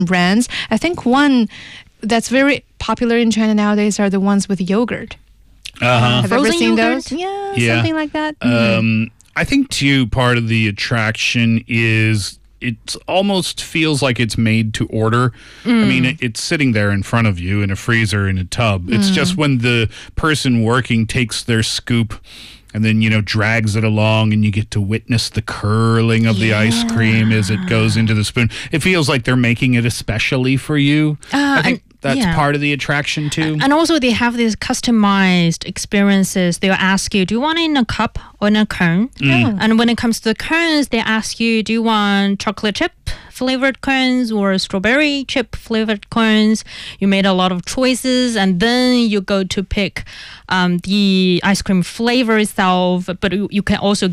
brands. I think one that's very popular in China nowadays are the ones with yogurt. Have you ever Frozen seen yogurt? those? Yeah, Yeah. something like that. I think too part of the attraction is it almost feels like it's made to order. I mean, it's sitting there in front of you in a freezer in a tub. It's just when the person working takes their scoop and then, drags it along and you get to witness the curling of the ice cream as it goes into the spoon. It feels like they're making it especially for you. I think that's part of the attraction too. And also they have these customized experiences. They'll ask you, do you want it in a cup or in a cone? And when it comes to the cones, they ask you, do you want chocolate chip flavored cones or strawberry chip flavored cones? You made a lot of choices, and then you go to pick the ice cream flavor itself, but you can also